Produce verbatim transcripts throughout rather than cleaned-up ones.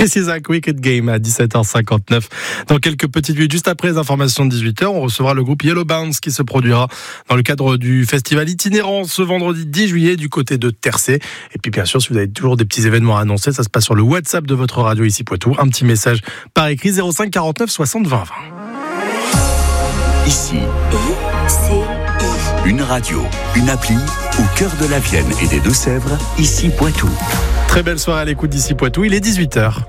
This is a Wicked Game à dix-sept heures cinquante-neuf. Dans quelques petites minutes, juste après les informations de dix-huit heures, on recevra le groupe Yellow Bounce qui se produira dans le cadre du festival itinérant ce vendredi dix juillet du côté de Tercé. Et puis bien sûr, si vous avez toujours des petits événements à annoncer, ça se passe sur le WhatsApp de votre radio ici Poitou. Un petit message par écrit zéro cinq quarante-neuf soixante vingt vingt. Ici, une radio, une appli au cœur de la Vienne et des Deux-Sèvres, ici Poitou. Très belle soirée à l'écoute d'ici Poitou, il est dix-huit heures.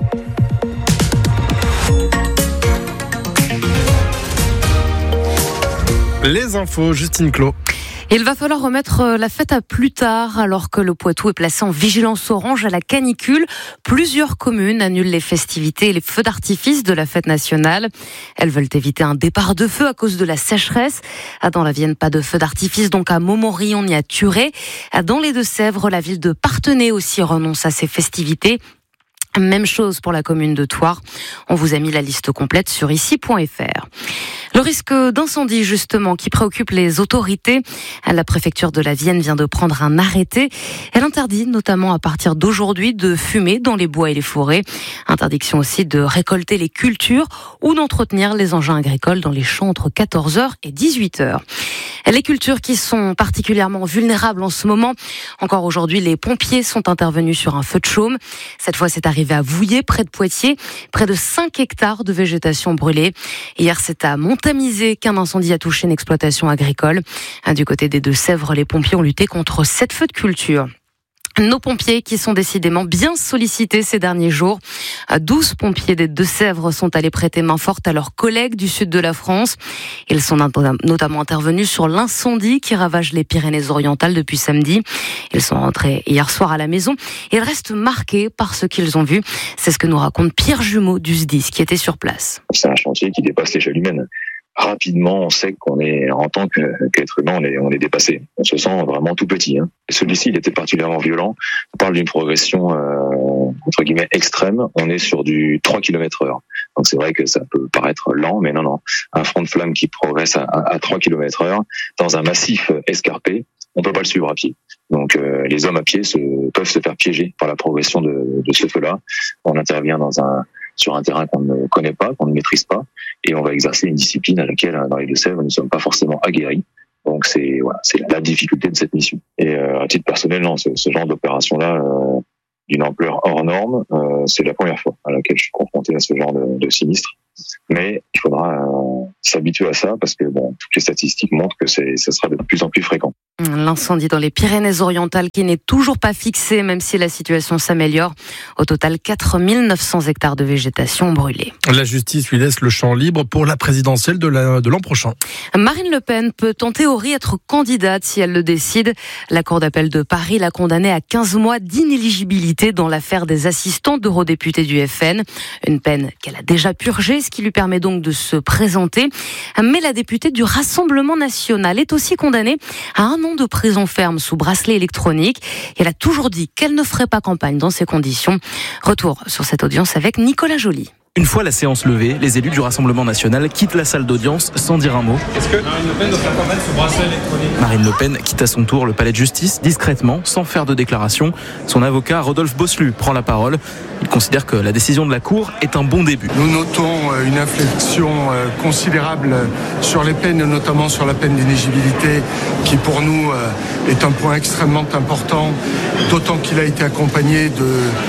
Les infos, Justine Clos. Il va falloir remettre la fête à plus tard alors que le Poitou est placé en vigilance orange à la canicule. Plusieurs communes annulent les festivités et les feux d'artifice de la fête nationale. Elles veulent éviter un départ de feu à cause de la sécheresse. Dans la Vienne, pas de feux d'artifice, donc à Montmorillon ni à Thurey. Dans les Deux-Sèvres, la ville de Parthenay aussi renonce à ses festivités. Même chose pour la commune de Thouars. On vous a mis la liste complète sur ici point f r. Le risque d'incendie, justement, qui préoccupe les autorités. La préfecture de la Vienne vient de prendre un arrêté. Elle interdit, notamment à partir d'aujourd'hui, de fumer dans les bois et les forêts. Interdiction aussi de récolter les cultures ou d'entretenir les engins agricoles dans les champs entre quatorze heures et dix-huit heures. Les cultures qui sont particulièrement vulnérables en ce moment. Encore aujourd'hui, les pompiers sont intervenus sur un feu de chaume. Cette fois, c'est arrivé à Vouillé, près de Poitiers. Près de cinq hectares de végétation brûlée. Hier, c'est à Montamisé qu'un incendie a touché une exploitation agricole. Du côté des Deux-Sèvres, les pompiers ont lutté contre sept feux de culture. Nos pompiers qui sont décidément bien sollicités ces derniers jours. douze pompiers des Deux-Sèvres sont allés prêter main forte à leurs collègues du sud de la France. Ils sont notamment intervenus sur l'incendie qui ravage les Pyrénées-Orientales depuis samedi. Ils sont rentrés hier soir à la maison et ils restent marqués par ce qu'ils ont vu. C'est ce que nous raconte Pierre Jumeau du S D I S qui était sur place. C'est un chantier qui dépasse l'échelle humaine. Rapidement, on sait qu'on est, en tant qu'être humain, on est, on est dépassé. On se sent vraiment tout petit. Hein. Celui-ci, il était particulièrement violent. On parle d'une progression, euh, entre guillemets, extrême. On est sur du trois kilomètres heure. Donc c'est vrai que ça peut paraître lent, mais non, non. Un front de flamme qui progresse à, à trois kilomètres heure dans un massif escarpé, on peut pas le suivre à pied. Donc euh, les hommes à pied se, peuvent se faire piéger par la progression de, de ce feu-là. On intervient dans un sur un terrain qu'on ne connaît pas, qu'on ne maîtrise pas, et on va exercer une discipline à laquelle, dans les Deux-Sèvres, nous ne sommes pas forcément aguerris. Donc c'est voilà, c'est la difficulté de cette mission. Et euh, à titre personnel, non, ce, ce genre d'opération-là, euh, d'une ampleur hors norme, euh, c'est la première fois à laquelle je suis confronté à ce genre de, de sinistre. Mais il faudra euh, s'habituer à ça parce que bon, toutes les statistiques montrent que c'est, ça sera de plus en plus fréquent. L'incendie dans les Pyrénées-Orientales qui n'est toujours pas fixé, même si la situation s'améliore. Au total, quatre mille neuf cents hectares de végétation brûlés. La justice lui laisse le champ libre pour la présidentielle de, la, de l'an prochain. Marine Le Pen peut en théorie être candidate si elle le décide. La Cour d'appel de Paris l'a condamnée à quinze mois d'inéligibilité dans l'affaire des assistants d'eurodéputés du F N. Une peine qu'elle a déjà purgée, ce qui lui permet donc de se présenter. Mais la députée du Rassemblement national est aussi condamnée à un an de prison ferme sous bracelet électronique. Elle a toujours dit qu'elle ne ferait pas campagne dans ces conditions. Retour sur cette audience avec Nicolas Joly. Une fois la séance levée, les élus du Rassemblement national quittent la salle d'audience sans dire un mot. Est-ce que Marine Le Pen ne ferait pas sous bracelet électronique ? Marine Le Pen quitte à son tour le palais de justice, discrètement, sans faire de déclaration. Son avocat, Rodolphe Bosselu, prend la parole. Il considère que la décision de la Cour est un bon début. Nous notons une inflexion considérable sur les peines, notamment sur la peine d'inéligibilité, qui pour nous est un point extrêmement important, d'autant qu'il a été accompagné de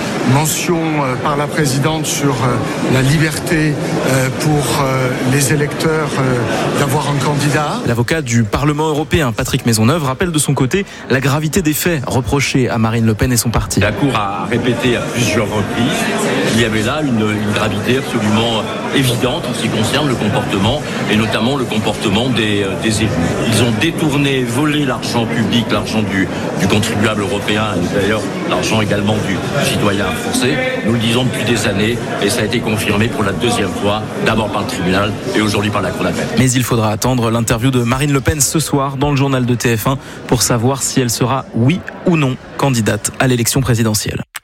mentions par la présidente sur la liberté pour les électeurs d'avoir un candidat. L'avocat du Parlement européen, Patrick Maisonneuve, rappelle de son côté la gravité des faits reprochés à Marine Le Pen et son parti. La Cour a répété à plusieurs reprises qu'il y avait là une, une gravité absolument évidente en ce qui concerne le comportement et notamment le comportement des, des élus. Ils ont détourné, volé l'argent public, l'argent du, du contribuable européen et d'ailleurs l'argent également du citoyen français. Nous le disons depuis des années et ça a été confirmé pour la deuxième fois, d'abord par le tribunal et aujourd'hui par la Cour d'appel. Mais il faudra attendre l'interview de Marine Le Pen ce soir dans le journal de T F un pour savoir si elle sera, oui ou non, candidate à l'élection présidentielle.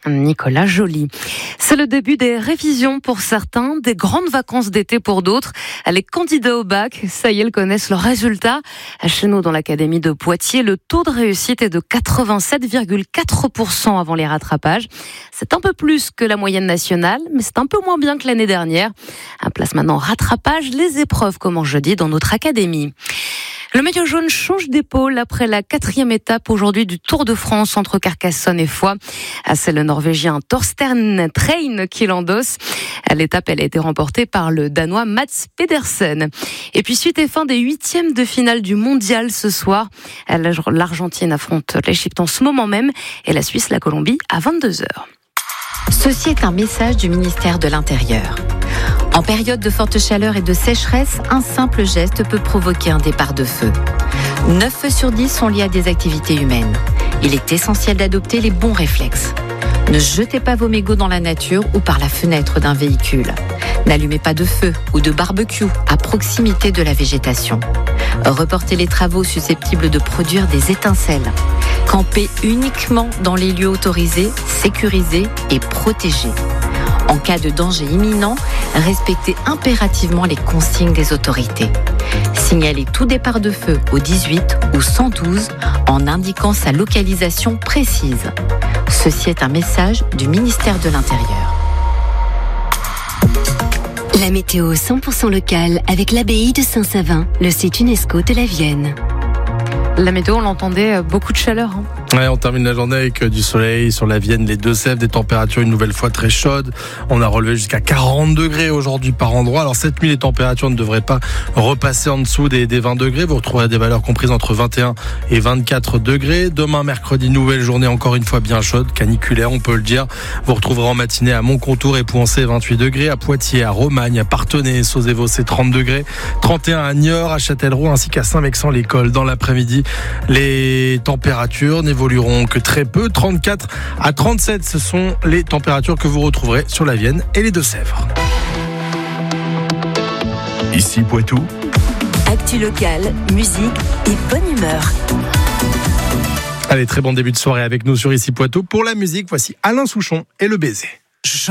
Nicolas Joly. C'est le début des révisions pour certains, des grandes vacances d'été pour d'autres. Les candidats au bac, ça y est, ils connaissent leurs résultats. Chez nous, dans l'académie de Poitiers, le taux de réussite est de quatre-vingt-sept virgule quatre pour cent avant les rattrapages. C'est un peu plus que la moyenne nationale, mais c'est un peu moins bien que l'année dernière. Un place maintenant rattrapage, les épreuves commencent jeudi dans notre académie. Le maillot jaune change d'épaule après la quatrième étape aujourd'hui du Tour de France entre Carcassonne et Foix. C'est le Norvégien Thorsten Train qui l'endosse. L'étape, elle a été remportée par le Danois Mats Pedersen. Et puis suite et fin des huitièmes de finale du Mondial ce soir. L'Argentine affronte l'Égypte en ce moment même et la Suisse la Colombie à vingt-deux heures. Ceci est un message du ministère de l'Intérieur. En période de forte chaleur et de sécheresse, un simple geste peut provoquer un départ de feu. neuf feux sur dix sont liés à des activités humaines. Il est essentiel d'adopter les bons réflexes. Ne jetez pas vos mégots dans la nature ou par la fenêtre d'un véhicule. N'allumez pas de feu ou de barbecue à proximité de la végétation. Reportez les travaux susceptibles de produire des étincelles. Campez uniquement dans les lieux autorisés, sécurisés et protégés. En cas de danger imminent, respectez impérativement les consignes des autorités. Signalez tout départ de feu au dix-huit ou cent douze en indiquant sa localisation précise. Ceci est un message du ministère de l'Intérieur. La météo cent pour cent locale avec l'abbaye de Saint-Savin, le site UNESCO de la Vienne. La météo, on l'entendait, beaucoup de chaleur. Hein. Ouais, on termine la journée avec du soleil sur la Vienne, les Deux-Sèvres, des températures une nouvelle fois très chaudes. On a relevé jusqu'à quarante degrés aujourd'hui par endroit. Alors cette nuit, les températures ne devraient pas repasser en dessous des, des vingt degrés. Vous retrouverez des valeurs comprises entre vingt et un et vingt-quatre degrés. Demain, mercredi, nouvelle journée encore une fois bien chaude, caniculaire, on peut le dire. Vous retrouverez en matinée à Montcontour et Pouancé vingt-huit degrés, à Poitiers, à Romagne, à Parthenay, Sauzévaux, c'est trente degrés, trente et un à Niort, à Châtellerault ainsi qu'à Saint-Vexant-l'École. Dans l'après-midi, les températures n'évolueront que très peu. trente-quatre à trente-sept, ce sont les températures que vous retrouverez sur la Vienne et les Deux-Sèvres. Ici Poitou. Actu locale, musique et bonne humeur. Allez, très bon début de soirée avec nous sur Ici Poitou. Pour la musique, voici Alain Souchon et Le Baiser.